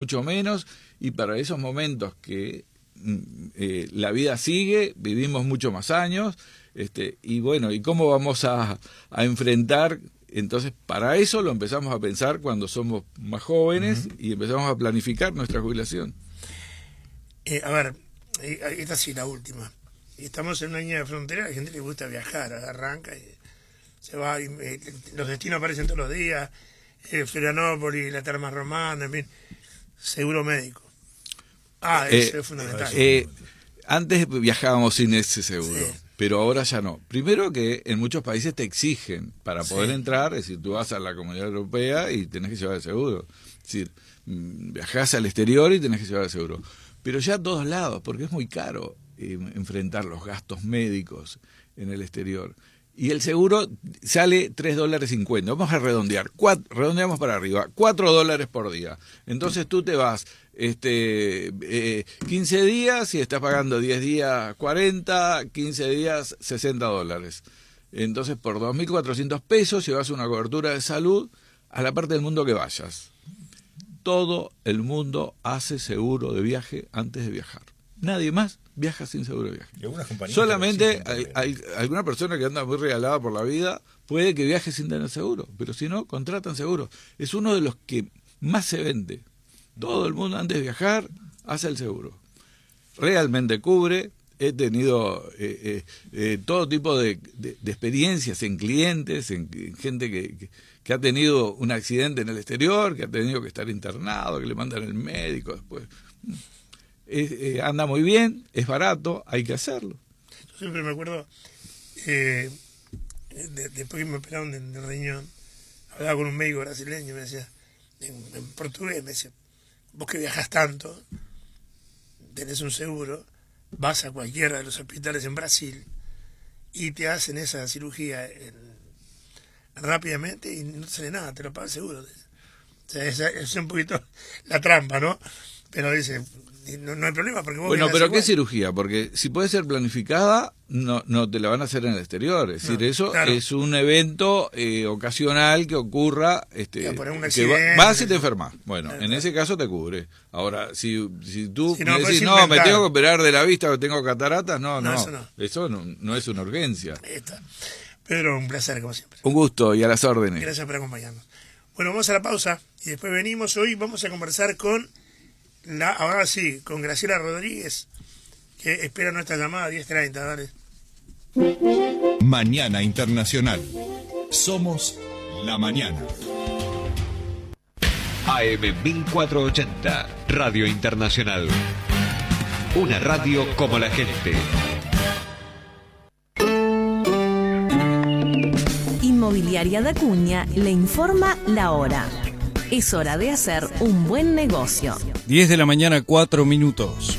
mucho menos, y para esos momentos que la vida sigue, vivimos mucho más años, y bueno, ¿y cómo vamos a enfrentar? Entonces, para eso lo empezamos a pensar cuando somos más jóvenes y empezamos a planificar nuestra jubilación. A ver, esta sí, la última. Estamos en una línea de frontera, hay gente que le gusta viajar, arranca y se va, y los destinos aparecen todos los días, Florianópolis, la Termas Romana, en fin, seguro médico. Eso es fundamental. Antes viajábamos sin ese seguro, sí, pero ahora ya no. Primero que en muchos países te exigen para poder entrar, es decir, tú vas a la Comunidad Europea y tenés que llevar el seguro. Es decir, viajás al exterior y tenés que llevar el seguro. Pero ya a todos lados, porque es muy caro enfrentar los gastos médicos en el exterior. Y el seguro sale $3.50. Vamos a redondear. Redondeamos para arriba. $4 por día. Entonces tú te vas 15 días y estás pagando 10 días 40, 15 días $60. Entonces por 2.400 pesos llevas una cobertura de salud a la parte del mundo que vayas. Todo el mundo hace seguro de viaje antes de viajar. Nadie más viaja sin seguro de viaje. Solamente hay alguna persona que anda muy regalada por la vida, puede que viaje sin tener seguro, pero si no, contratan seguro. Es uno de los que más se vende. Todo el mundo antes de viajar hace el seguro. Realmente cubre. He tenido todo tipo de experiencias en clientes, en gente que ha tenido un accidente en el exterior, que ha tenido que estar internado, que le mandan el médico después. Anda muy bien, es barato, hay que hacerlo. Yo siempre me acuerdo, después que me operaron del riñón, hablaba con un médico brasileño, me decía, en portugués, me decía, vos que viajas tanto, tenés un seguro, vas a cualquiera de los hospitales en Brasil y te hacen esa cirugía rápidamente y no te sale nada, te lo paga el seguro. O sea, esa es un poquito la trampa, ¿no? Pero dice, no hay problema porque vos... Bueno, pero ¿qué cirugía? Porque si puede ser planificada, no te la van a hacer en el exterior. Es decir, eso es un evento ocasional que ocurra, que vas y te enfermas. Bueno, en ese caso te cubre. Ahora, si tú me decís, me tengo que operar de la vista o tengo cataratas, eso no es una urgencia. Ahí está. Pedro, un placer como siempre. Un gusto y a las órdenes. Gracias por acompañarnos. Bueno, vamos a la pausa y después venimos. Hoy vamos a conversar con con Graciela Rodríguez, que espera nuestra llamada 10:30, dale. Mañana Internacional. Somos la mañana. AM 1480, Radio Internacional. Una radio como la gente. Inmobiliaria de Acuña le informa la hora. Es hora de hacer un buen negocio. 10 de la mañana, 4 minutos.